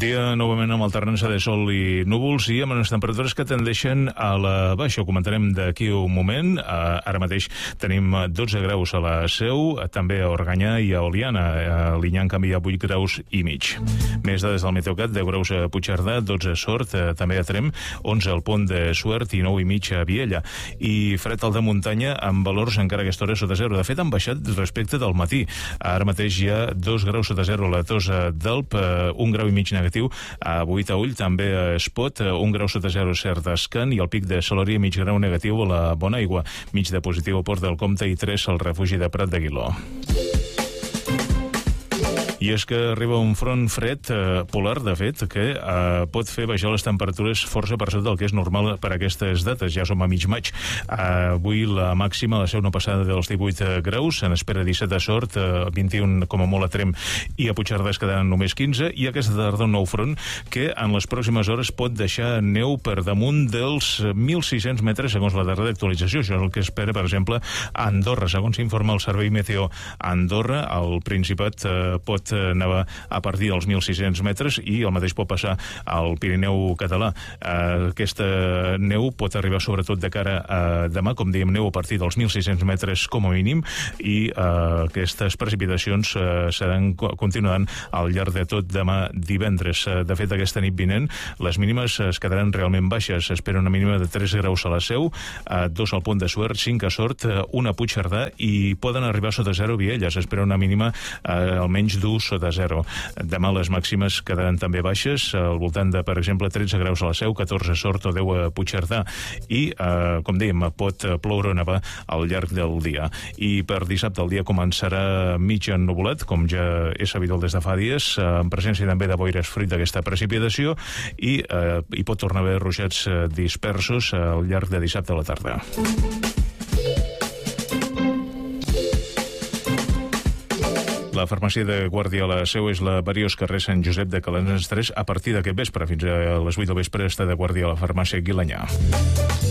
Dia novament amb alternança de sol i núvols i amb unes temperatures que tendeixen a la baixa. Ho comentarem d'aquí un moment. Ara mateix tenim 12 graus a la Seu, també a Organyà i a Oliana. A Linyà, en canvi, hi ha 8 graus i mig. Més dades del Meteocat: 10 graus a Puigcerdà, 12 a Sort, també a Tremp, 11 al Pont de Suert i 9 i mig a Viella. I fred al de muntanya amb valors encara a aquesta hora sota zero. De fet, han baixat respecte del matí. Ara mateix hi ha 2 graus sota zero a la Tossa d'Alp, 1 grau i mig negatiu a Boí-Taüll, també a Espot, 1 grau sota zero a Cerdascan i el Pic de Salòria, mig grau negatiu a la Bonaigua, mig de positiu a Port del Comte i 3 al refugi de Prat d'Aguiló. I és que arriba un front fred polar, de fet, que pot fer baixar les temperatures força per sota del que és normal per aquestes dates. Ja som a mig maig. Avui la màxima a la Seu no passada dels 18 graus, se n'espera 17 a Sort, 21 com a molt a Tremp i a Puigcerdà es quedaran només 15, i aquesta tarda un nou front que en les pròximes hores pot deixar neu per damunt dels 1.600 metres segons la darrera actualització. Això és el que espera, per exemple, a Andorra. Segons s'informa el Servei Meteo a Andorra, el Principat pot nevar a partir dels 1.600 metres i el mateix pot passar al Pirineu català. Aquesta neu pot arribar sobretot de cara a demà, com dèiem, neu a partir dels 1.600 metres com a mínim, i aquestes precipitacions continuaran al llarg de tot demà divendres. De fet, aquesta nit vinent les mínimes es quedaran realment baixes. S'espera una mínima de 3 graus a la Seu, 2 al Pont de Suert, 5 a Sort, 1 a Puigcerdà i poden arribar sota zero a Viella. S'espera una mínima almenys d'1 sota zero. Demà les màximes quedaran també baixes, al voltant de, per exemple, 13 graus a la Seu, 14 a Sort o 10 a Puigcerdà, i, com dèiem, pot ploure o nevar al llarg del dia. I per dissabte el dia començarà mig ennuvolat, com ja és habitual des de fa dies, en presència també de boires fruit d'aquesta precipitació, i hi pot tornar a haver ruixats dispersos al llarg de dissabte a la tarda. La farmàcia de Guàrdia a la Seu és la Bariós, carrer Sant Josep de Calans 3. A partir d'aquest vespre fins a les 8 del vespre està de guàrdia a la farmàcia Guilanyà.